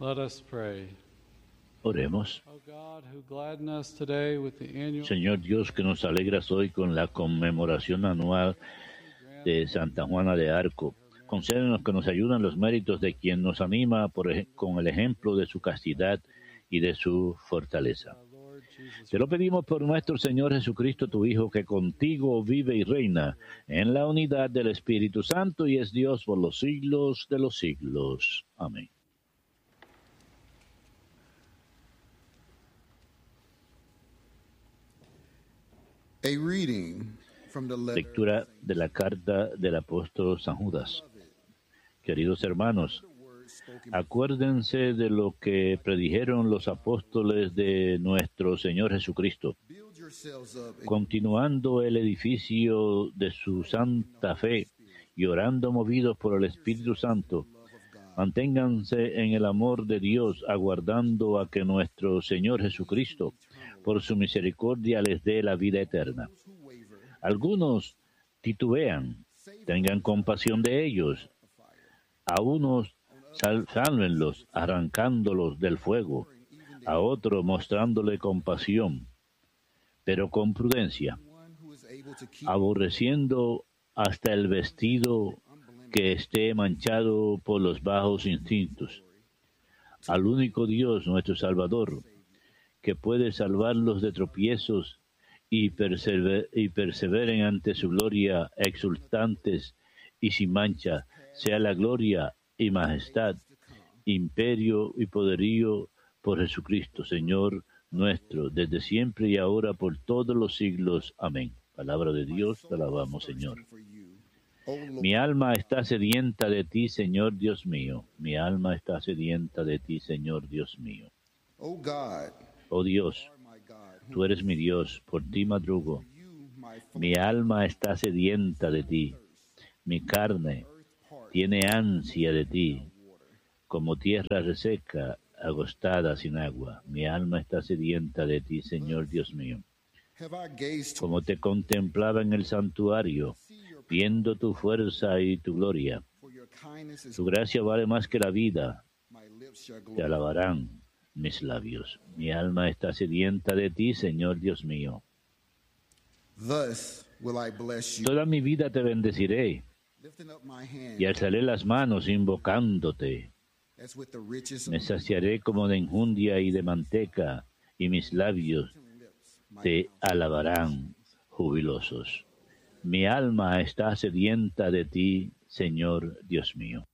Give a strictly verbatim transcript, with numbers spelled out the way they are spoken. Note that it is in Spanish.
Let us pray. Oremos. O God, who gladden us today with the annual Señor Dios, que nos alegras hoy con la conmemoración anual de Santa Juana de Arco, concédenos que nos ayuden los méritos de quien nos anima por ej- con el ejemplo de su castidad y de su fortaleza. Lord Jesus. Te lo pedimos por nuestro Señor Jesucristo, tu Hijo, que contigo vive y reina en la unidad del Espíritu Santo y es Dios por los siglos de los siglos. Amén. A reading from the letter. Lectura de la carta del apóstol San Judas. Queridos hermanos, acuérdense de lo que predijeron los apóstoles de nuestro Señor Jesucristo, Build yourselves up a continuando el edificio de su santa fe y orando movidos por el Espíritu Santo. Manténganse en el amor de Dios, aguardando a que nuestro Señor Jesucristo, por su misericordia, les dé la vida eterna. who waver. Algunos titubean, tengan compasión de ellos. A unos sal- sálvenlos arrancándolos del fuego, a otros mostrándole compasión, pero con prudencia, One who is able to keep aborreciendo hasta el vestido que esté manchado por los bajos instintos. Al único Dios, nuestro Salvador, que puede salvarlos de tropiezos y, persever- y perseveren ante su gloria exultantes y sin mancha, sea la gloria y majestad, imperio y poderío por Jesucristo, Señor nuestro, desde siempre y ahora por todos los siglos. Amén. Palabra de Dios, te alabamos, Señor. for you. O Lord, Mi alma está sedienta de ti, Señor Dios mío. Mi alma está sedienta de ti, Señor Dios mío. O God, Oh Dios, are my God, tú eres mi Dios, por ti madrugo. you, my Mi alma está sedienta de ti. Mi carne tiene ansia de ti, como tierra reseca, agostada sin agua. Mi alma está sedienta de ti, Señor Dios mío. have I gazed to Como te contemplaba en el santuario, viendo tu fuerza y tu gloria. for your kindness is Tu gracia vale más que la vida. my lips shall Te glory. alabarán mis labios. Mi alma está sedienta de ti, Señor Dios mío. Thus will I bless you, Toda mi vida te bendeciré lifting up my hand y alzaré las manos invocándote. as with the riches Me of saciaré como de enjundia y de manteca, y mis labios lips. My te alabarán jubilosos. Mi alma está sedienta de ti, Señor Dios mío.